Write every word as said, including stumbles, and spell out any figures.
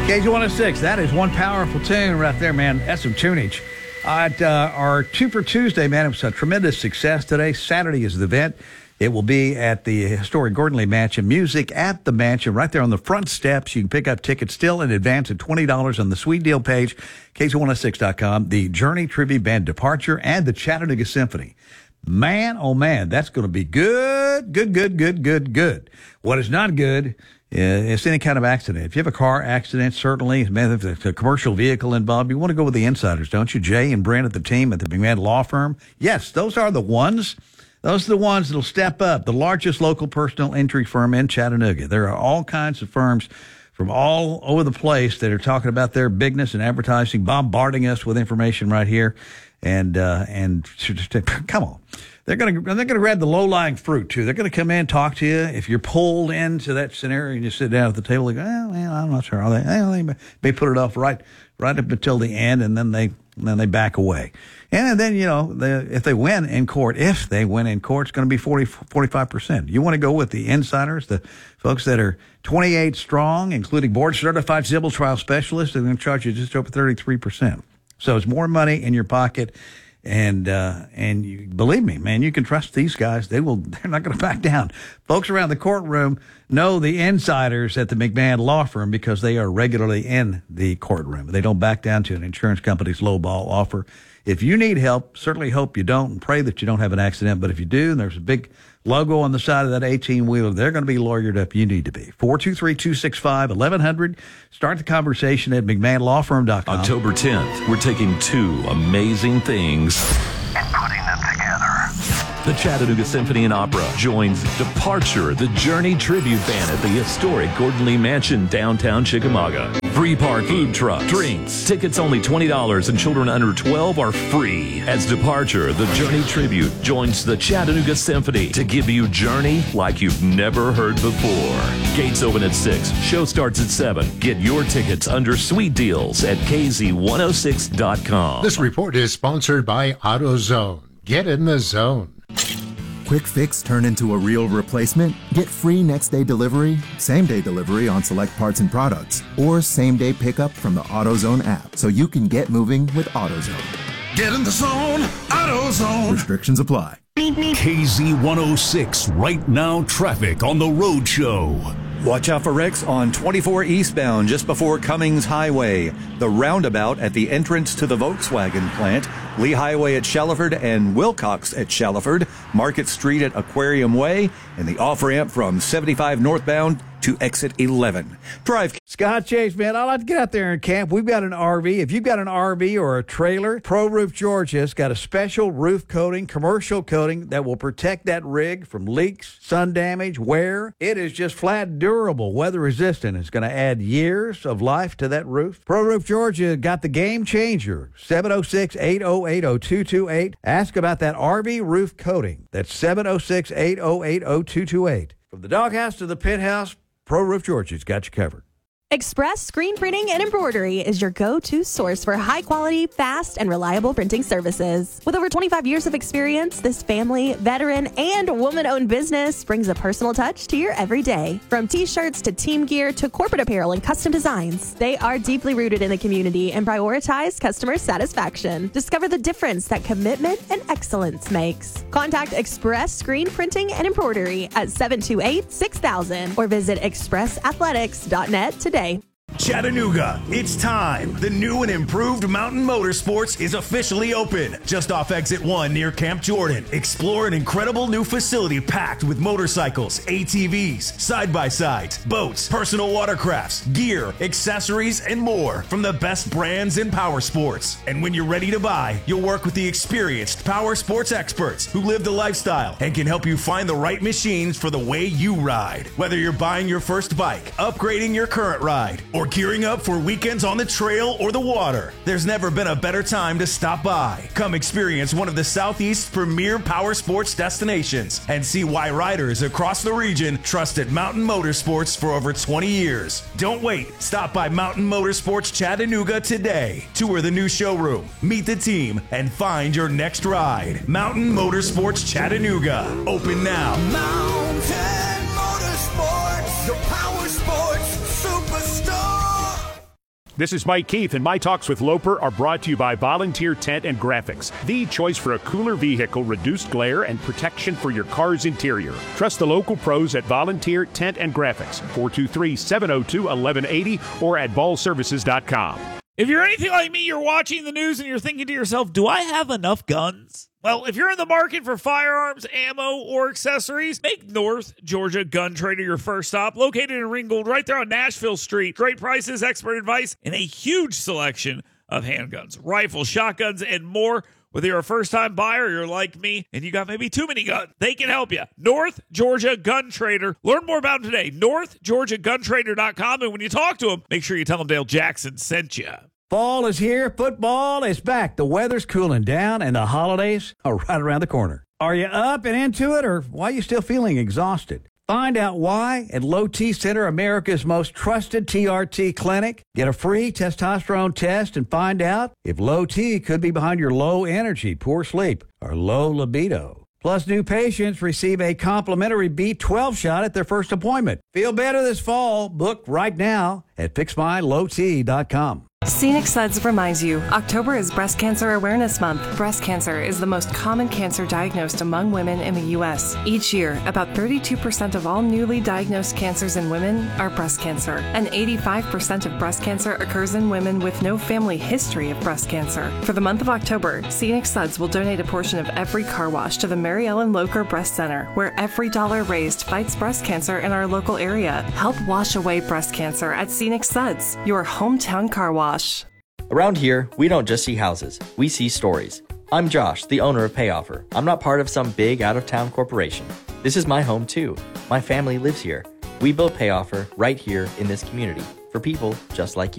K Z one oh six, that is one powerful tune right there, man. That's some tunage. At uh, our Two for Tuesday, man, it was a tremendous success today. Saturday is the event. It will be at the historic Gordon Lee Mansion. Music at the Mansion, right there on the front steps. You can pick up tickets still in advance at twenty dollars on the Sweet Deal page, K Z one oh six dot com. The Journey Tribute Band Departure and the Chattanooga Symphony. Man, oh man, that's going to be good, good, good, good, good, good. What is not good is any kind of accident. If you have a car accident, certainly, man, if there's a commercial vehicle involved, you want to go with the insiders, don't you? Jay and Brent at the team at the McMahon Law Firm. Yes, those are the ones. Those are the ones that'll step up. The largest local personal injury firm in Chattanooga. There are all kinds of firms from all over the place that are talking about their bigness and advertising, bombarding us with information right here. And, uh, and come on. They're going to, they're going to grab the low-lying fruit too. They're going to come in, talk to you. If you're pulled into that scenario and you sit down at the table, you go, oh, well, I'm not sure. Are they, well, they may put it off right, right up until the end, and then they, and then they back away. And then, you know, they, if they win in court, if they win in court, it's going to be forty, forty-five percent. You want to go with the insiders, the folks that are twenty-eight strong, including board-certified civil trial specialists, they're going to charge you just over thirty-three percent. So it's more money in your pocket. And, uh, and you, believe me, man, you can trust these guys. They will, they're not going to back down. Folks around the courtroom know the insiders at the McMahon Law Firm because they are regularly in the courtroom. They don't back down to an insurance company's lowball offer. If you need help, certainly hope you don't and pray that you don't have an accident. But if you do, and there's a big logo on the side of that eighteen-wheeler, they're going to be lawyered up. You need to be. four two three, two six five, eleven hundred. Start the conversation at McMahon Law Firm dot com. October tenth, we're taking two amazing things and putting them together. The Chattanooga Symphony and Opera joins Departure, the Journey Tribute Band at the historic Gordon Lee Mansion, downtown Chickamauga. Free parking, food trucks, drinks. Tickets only twenty dollars and children under twelve are free. As Departure, the Journey Tribute joins the Chattanooga Symphony to give you Journey like you've never heard before. Gates open at six. Show starts at seven. Get your tickets under Sweet Deals at K Z one oh six dot com. This report is sponsored by AutoZone. Get in the zone. Quick fix turn into a real replacement? Get free next day delivery, same day delivery on select parts and products, or same day pickup from the AutoZone app so you can get moving with AutoZone. Get in the zone, AutoZone. Restrictions apply. K Z one oh six Right Now traffic on the road show. Watch out for wrecks on twenty-four eastbound just before Cummings Highway, the roundabout at the entrance to the Volkswagen plant, Lee Highway at Shallowford and Wilcox at Shallowford, Market Street at Aquarium Way, and the off-ramp from seventy-five northbound to exit eleven. Drive. Scott Chase, man, I like to get out there and camp. We've got an R V. If you've got an R V or a trailer, Pro Roof Georgia's got a special roof coating, commercial coating that will protect that rig from leaks, sun damage, wear. It is just flat durable, weather resistant. It's going to add years of life to that roof. Pro Roof Georgia got the game changer. seven oh six, eight oh eight, oh two two eight. Ask about that R V roof coating. That's seven oh six, eight oh eight, oh two two eight. From the doghouse to the pit house, Pro Roof Georgia's got you covered. Express Screen Printing and Embroidery is your go-to source for high-quality, fast, and reliable printing services. With over twenty-five years of experience, this family, veteran, and woman-owned business brings a personal touch to your everyday. From T-shirts to team gear to corporate apparel and custom designs, they are deeply rooted in the community and prioritize customer satisfaction. Discover the difference that commitment and excellence makes. Contact Express Screen Printing and Embroidery at seven two eight, six thousand or visit express athletics dot net today. Chattanooga, it's time. The new and improved Mountain Motorsports is officially open. Just off exit one near Camp Jordan. Explore an incredible new facility packed with motorcycles, A T Vs, side-by-sides, boats, personal watercrafts, gear, accessories, and more from the best brands in power sports. And when you're ready to buy, you'll work with the experienced power sports experts who live the lifestyle and can help you find the right machines for the way you ride. Whether you're buying your first bike, upgrading your current ride, or gearing up for weekends on the trail or the water, there's never been a better time to stop by. Come experience one of the Southeast's premier power sports destinations and see why riders across the region trusted Mountain Motorsports for over twenty years. Don't wait. Stop by Mountain Motorsports Chattanooga today. Tour the new showroom, meet the team, and find your next ride. Mountain Motorsports Chattanooga. Open now. Mountain Motorsports, the power sports superstar. This is Mike Keith, and my talks with Loper are brought to you by Volunteer Tent and Graphics, the choice for a cooler vehicle, reduced glare, and protection for your car's interior. Trust the local pros at Volunteer Tent and Graphics, four two three, seven oh two, one one eight oh or at ball services dot com. If you're anything like me, you're watching the news and you're thinking to yourself, do I have enough guns? Well, if you're in the market for firearms, ammo, or accessories, make North Georgia Gun Trader your first stop. Located in Ringgold, right there on Nashville Street. Great prices, expert advice, and a huge selection of handguns, rifles, shotguns, and more. Whether you're a first-time buyer or you're like me and you got maybe too many guns, they can help you. North Georgia Gun Trader. Learn more about them today. north georgia gun trader dot com. And when you talk to them, make sure you tell them Dale Jackson sent you. Fall is here. Football is back. The weather's cooling down, and the holidays are right around the corner. Are you up and into it, or why are you still feeling exhausted? Find out why at Low T Center, America's most trusted T R T clinic. Get a free testosterone test and find out if low T could be behind your low energy, poor sleep, or low libido. Plus, new patients receive a complimentary B twelve shot at their first appointment. Feel better this fall. Book right now at fix my low t dot com. Scenic Suds reminds you, October is Breast Cancer Awareness Month. Breast cancer is the most common cancer diagnosed among women in the U S. Each year, about thirty-two percent of all newly diagnosed cancers in women are breast cancer, and eighty-five percent of breast cancer occurs in women with no family history of breast cancer. For the month of October, Scenic Suds will donate a portion of every car wash to the Mary Ellen Locher Breast Center, where every dollar raised fights breast cancer in our local area. Help wash away breast cancer at Scenic Suds, your hometown car wash. Around here, we don't just see houses, we see stories. I'm Josh, the owner of Payoffer. I'm not part of some big out-of-town corporation. This is my home too. My family lives here. We built Payoffer right here in this community for people just like you.